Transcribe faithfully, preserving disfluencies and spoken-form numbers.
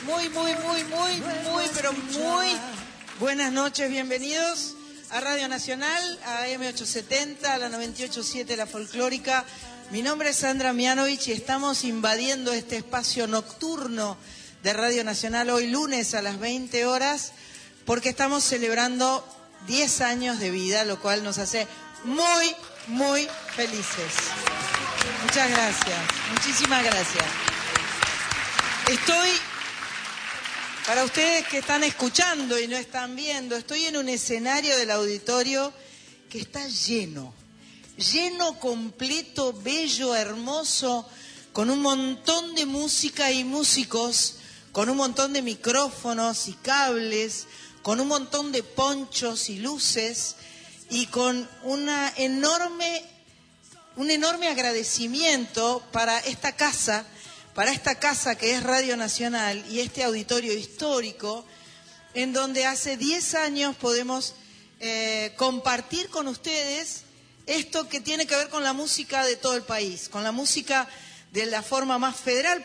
Muy, muy, muy, muy, muy, pero muy buenas noches, bienvenidos a Radio Nacional, a eme ochocientos setenta, a la noventa y ocho punto siete, la folclórica. Mi nombre es Sandra Mianovich y estamos invadiendo este espacio nocturno de Radio Nacional hoy lunes a las veinte horas, porque estamos celebrando diez años de vida, lo cual nos hace muy, muy felices. Muchas gracias, muchísimas gracias. Estoy, para ustedes que están escuchando y no están viendo, estoy en un escenario del auditorio que está lleno, lleno, completo, bello, hermoso, con un montón de música y músicos, con un montón de micrófonos y cables, con un montón de ponchos y luces y con una enorme, un enorme agradecimiento para esta casa, para esta casa que es Radio Nacional y este auditorio histórico, en donde hace diez años podemos eh, compartir con ustedes esto que tiene que ver con la música de todo el país, con la música de la forma más federal